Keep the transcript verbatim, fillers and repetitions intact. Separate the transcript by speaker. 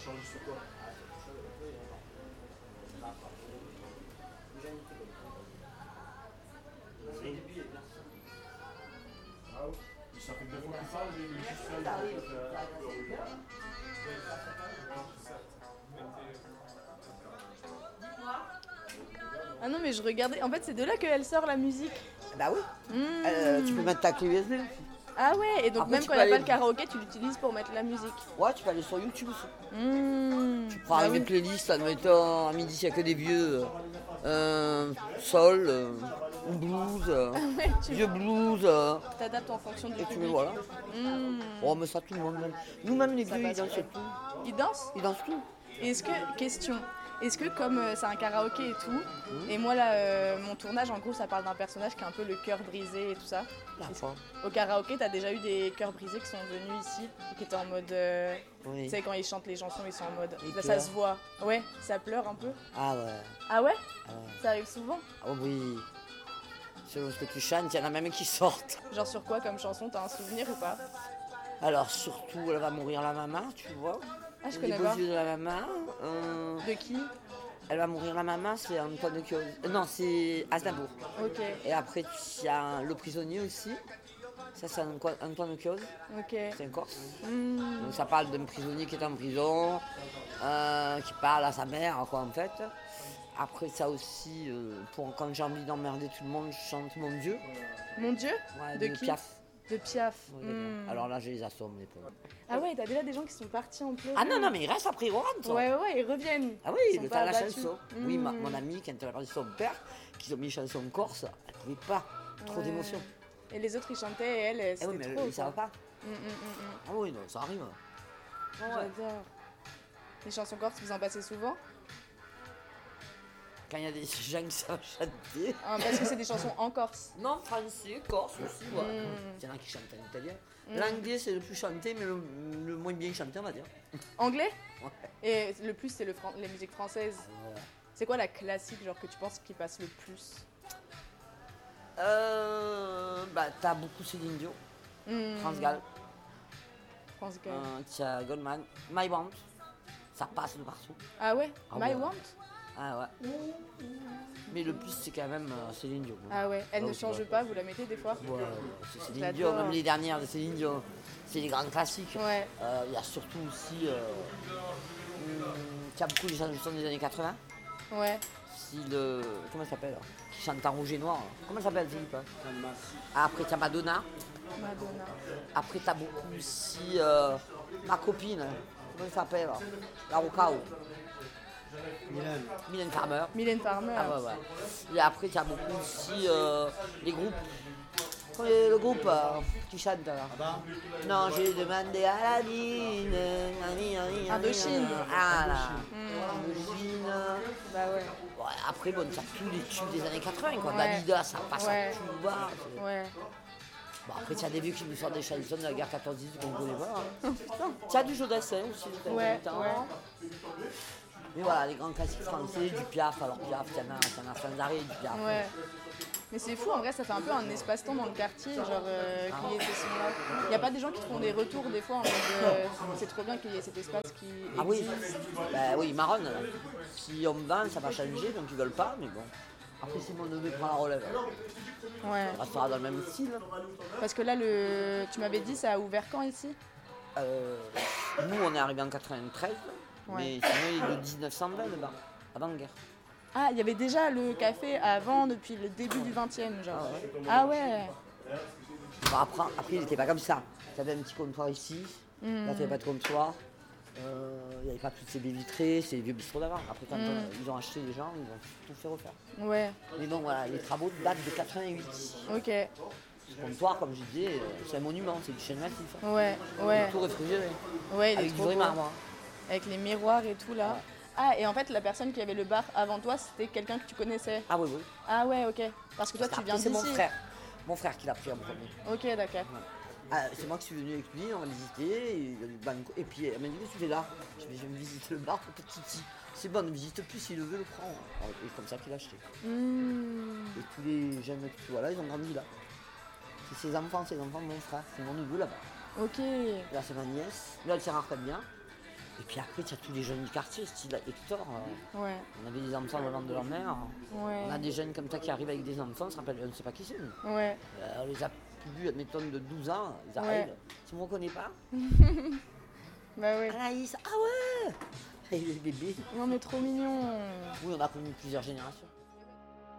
Speaker 1: Ça fait deux fois plus fort, j'ai juste fait le
Speaker 2: Ah non, mais je regardais. En fait, c'est de là qu'elle sort la musique.
Speaker 3: Bah oui.
Speaker 2: Mmh.
Speaker 3: Euh, tu peux mettre ta clé U S B.
Speaker 2: Ah ouais, et donc
Speaker 3: Après,
Speaker 2: même
Speaker 3: tu
Speaker 2: quand
Speaker 3: peux
Speaker 2: il n'y a pas
Speaker 3: aller-
Speaker 2: le karaoké, tu l'utilises pour mettre la musique.
Speaker 3: Ouais, tu peux aller sur YouTube aussi.
Speaker 2: Mmh.
Speaker 3: Tu prends
Speaker 2: Ah
Speaker 3: une
Speaker 2: oui.
Speaker 3: playlist, admettons, à midi, il n'y a que des vieux. Euh, soul, euh, blues, euh,
Speaker 2: Ouais, tu
Speaker 3: vieux blues. Euh,
Speaker 2: t'adaptes en fonction du
Speaker 3: et tu
Speaker 2: public.
Speaker 3: mets voilà.
Speaker 2: Mmh.
Speaker 3: Oh, mais ça, tout le monde. Nous-mêmes, les
Speaker 2: Ça
Speaker 3: vieux, ils
Speaker 2: passe,
Speaker 3: dansent
Speaker 2: ouais.
Speaker 3: tout.
Speaker 2: Ils dansent.
Speaker 3: Ils dansent tout.
Speaker 2: Et est-ce que, question, est-ce que comme euh, c'est un karaoké et tout,
Speaker 3: Mmh.
Speaker 2: et moi là, euh, mon tournage, en gros, ça parle d'un personnage qui a un peu le cœur brisé et tout ça.
Speaker 3: La
Speaker 2: Est-ce-
Speaker 3: fin.
Speaker 2: Au karaoké, t'as déjà eu des cœurs brisés qui sont venus ici et qui étaient en mode. euh,
Speaker 3: Oui.
Speaker 2: Tu sais, quand ils chantent les chansons, ils sont en mode.
Speaker 3: Ils
Speaker 2: Là, ça
Speaker 3: pleurent.
Speaker 2: se voit. Ouais, ça pleure un peu.
Speaker 3: Ah ouais.
Speaker 2: Ah ouais
Speaker 3: Ah ouais.
Speaker 2: Ça arrive souvent.
Speaker 3: Oh oui. Selon ce que tu chantes, il y en a même qui sortent.
Speaker 2: Genre sur quoi comme chanson, t'as un souvenir ou pas?
Speaker 3: Alors surtout, elle va mourir la maman, tu vois.
Speaker 2: Ah, je
Speaker 3: Les
Speaker 2: connais
Speaker 3: beaux
Speaker 2: pas.
Speaker 3: yeux de la maman. euh,
Speaker 2: De qui?
Speaker 3: elle va mourir la maman, c'est Antoine Kios. euh, non, c'est Aznavour.
Speaker 2: Ok,
Speaker 3: Et après, il y a Le Prisonnier aussi. Ça, c'est Antoine- Antoine Kios,
Speaker 2: ok.
Speaker 3: c'est un Corse.
Speaker 2: Hmm.
Speaker 3: Donc ça parle d'un prisonnier qui est en prison, euh, qui parle à sa mère, quoi, en fait. Après ça aussi, euh, pour quand j'ai envie d'emmerder tout le monde, je chante Mon Dieu.
Speaker 2: Mon Dieu?
Speaker 3: Ouais,
Speaker 2: De
Speaker 3: de
Speaker 2: qui?
Speaker 3: Piaf.
Speaker 2: De Piaf.
Speaker 3: Oui,
Speaker 2: Hmm.
Speaker 3: alors là, je les assomme, les pauvres.
Speaker 2: Ah ouais, t'as déjà des gens qui sont partis en pleurant.
Speaker 3: Ah non, non, mais il reste après, ils rentrent.
Speaker 2: Ouais, ouais, ouais, ils reviennent.
Speaker 3: Ah
Speaker 2: Ils
Speaker 3: oui,
Speaker 2: sont
Speaker 3: le
Speaker 2: pas
Speaker 3: temps de la
Speaker 2: abattus.
Speaker 3: chanson. Oui, ma-
Speaker 2: Hmm.
Speaker 3: mon ami, quand elle a regardé son père, qu'ils ont mis chanson corse, elle ne pouvait pas. Trop
Speaker 2: Ouais.
Speaker 3: d'émotion.
Speaker 2: Et les autres, ils chantaient et elle,
Speaker 3: Eh
Speaker 2: c'était
Speaker 3: oui, mais
Speaker 2: trop.
Speaker 3: ils ne savent
Speaker 2: quoi.
Speaker 3: pas.
Speaker 2: Hmm, hmm, hmm,
Speaker 3: Ah oui, non, ça arrive.
Speaker 2: hmm.
Speaker 3: Ah ouais.
Speaker 2: J'adore. Les chansons corses, vous en passez souvent?
Speaker 3: Quand il y a des gens qui savent chanter.
Speaker 2: Ah, parce que c'est des chansons en corse.
Speaker 3: Non, français, corse aussi, ouais.
Speaker 2: Hmm.
Speaker 3: Il y en a qui chantent en italien.
Speaker 2: Mm.
Speaker 3: L'anglais, c'est le plus chanté, mais le, le moins bien chanté, on va dire.
Speaker 2: Anglais?
Speaker 3: Ouais.
Speaker 2: Et le plus, c'est le fran- les musiques françaises.
Speaker 3: Ouais.
Speaker 2: C'est quoi la classique, genre, que tu penses qui passe le plus?
Speaker 3: Euh, bah, t'as beaucoup Céline Dion,
Speaker 2: Hmm.
Speaker 3: France Gall,
Speaker 2: France Gall.
Speaker 3: euh, t'as Goldman, My Want, ça passe de partout.
Speaker 2: Ah ouais?
Speaker 3: Ah
Speaker 2: My
Speaker 3: ouais.
Speaker 2: Want?
Speaker 3: Ah ouais. Mais le plus, c'est quand même euh, Céline Dion.
Speaker 2: Ah ouais. Elle
Speaker 3: Ah
Speaker 2: ne
Speaker 3: oui,
Speaker 2: change
Speaker 3: ouais.
Speaker 2: pas, vous la mettez des fois?
Speaker 3: Ouais, c'est Céline
Speaker 2: J'adore.
Speaker 3: Dion, même les dernières de Céline Dion, c'est les grands classiques.
Speaker 2: Ouais.
Speaker 3: Euh, Il y a surtout aussi, euh, hum, il y a beaucoup de chansons des années quatre-vingts.
Speaker 2: Ouais.
Speaker 3: Si le, comment elle s'appelle, qui chante en rouge et noir. Comment elle s'appelle, Philippe hein Après, tu as Madonna.
Speaker 2: Madonna.
Speaker 3: Après, tu as beaucoup aussi euh, ma copine. Comment elle s'appelle La Rocao.
Speaker 1: Mylène.
Speaker 3: Mylène Farmer.
Speaker 2: Mylène Farmer.
Speaker 3: Ah ouais, ouais. Et après, tu as beaucoup aussi euh, les groupes. Le, le groupe euh, qui chante là.
Speaker 1: bah
Speaker 3: Non, j'ai demandé à la mine.
Speaker 2: Indochine.
Speaker 3: Ah là.
Speaker 2: Hmm.
Speaker 3: Indochine.
Speaker 2: Bah ouais.
Speaker 3: Ouais, après, bon, tu as tous les tubes des années quatre-vingts, quoi.
Speaker 2: Ouais.
Speaker 3: Dalida, ça passe
Speaker 2: Ouais.
Speaker 3: à tout bas. c'est-
Speaker 2: Ouais.
Speaker 3: Bon, après, tu as des vieux qui nous sortent des chansons de la guerre quatorze dix-huit qu'on ne connaît pas. Hein.
Speaker 2: Putain.
Speaker 3: Tu as du Jodassin aussi de temps
Speaker 2: Ouais,
Speaker 3: en temps.
Speaker 2: ouais.
Speaker 3: Mais voilà, les grands classiques français, du Piaf. Alors, Piaf, il y en a, il y en a sans arrêt, du Piaf.
Speaker 2: Ouais. Mais c'est fou, en vrai, ça fait un peu un espace-temps dans le quartier, genre euh, qu'il y ait ces sons-là. Il n'y a pas des gens qui te font des retours des fois en mode euh, c'est trop bien qu'il y ait cet espace qui
Speaker 3: Ah oui,
Speaker 2: existe.
Speaker 3: ben oui, Marron, là. Si on me vend, ça va changer, donc ils veulent pas, mais bon. Après, si mon neveu prend la relève,
Speaker 2: Ouais.
Speaker 3: il restera dans le même style.
Speaker 2: Parce que là, le... tu m'avais dit, ça a ouvert quand ici?
Speaker 3: Euh, nous, on est arrivé en quatre-vingt-treize,
Speaker 2: Ouais.
Speaker 3: mais sinon, il est de dix-neuf cent vingt, le bar, avant-guerre.
Speaker 2: Ah, il y avait déjà le café avant, depuis le début du vingtième, genre. Ah ouais.
Speaker 3: Bon, après, après, il n'était pas comme ça. Tu avais un petit comptoir ici,
Speaker 2: Hmm.
Speaker 3: là, tu n'avais pas de comptoir. Euh, Il n'y avait pas toutes ces baies vitrées, c'est les vieux bistrots d'avant. Après, quand
Speaker 2: Mm.
Speaker 3: euh, ils ont acheté les gens, ils ont tout fait refaire.
Speaker 2: Ouais,
Speaker 3: Mais donc, voilà, les travaux datent de quatre-vingt-huit.
Speaker 2: ok.
Speaker 3: Ce comptoir, comme je disais, euh, c'est un monument, c'est du chêne massif. Hein.
Speaker 2: Ouais, ouais.
Speaker 3: Tout réfrigéré,
Speaker 2: Ouais, il est
Speaker 3: avec du
Speaker 2: trop
Speaker 3: vrai
Speaker 2: beau.
Speaker 3: marbre. hein.
Speaker 2: Avec les miroirs et tout là. Ah, et en fait, la personne qui avait le bar avant toi, c'était quelqu'un que tu connaissais.
Speaker 3: Ah oui, oui.
Speaker 2: Ah ouais, ok. Parce que toi,
Speaker 3: Parce
Speaker 2: tu viens
Speaker 3: qu'après,
Speaker 2: d'ici.
Speaker 3: c'est mon frère. Mon frère qui l'a pris en premier.
Speaker 2: Ok, d'accord.
Speaker 3: Ah, c'est moi qui suis venu avec lui, on va visiter, et, il y a du banco, et puis elle m'a dit, qu'est-ce que tu fais là? Je vais, je vais visiter le bar pour petit petit. C'est bon, ne visite plus, s'il le veut, le prend. Et c'est comme ça qu'il a acheté.
Speaker 2: Hmm.
Speaker 3: Et tous les jeunes qui sont là, ils ont grandi là. C'est ses enfants, c'est les enfants de mon frère, c'est mon neveu là-bas.
Speaker 2: Ok.
Speaker 3: Là, c'est ma nièce. Là, elle s'est retraite bien. Et puis après, tu as tous les jeunes du quartier, style Hector. euh,
Speaker 2: Ouais,
Speaker 3: On avait des enfants venant de leur mère.
Speaker 2: ouais,
Speaker 3: On a des jeunes comme ça qui arrivent avec des enfants, on se rappelle, on ne sait pas qui c'est. nous.
Speaker 2: ouais.
Speaker 3: Euh, on les a vus, admettons, de douze ans, ils
Speaker 2: Ouais.
Speaker 3: arrivent. Tu ne me reconnais pas?
Speaker 2: Bah ouais.
Speaker 3: Anaïs, ah ouais! Et les bébés.
Speaker 2: Non mais trop mignon.
Speaker 3: Oui, on a connu plusieurs générations.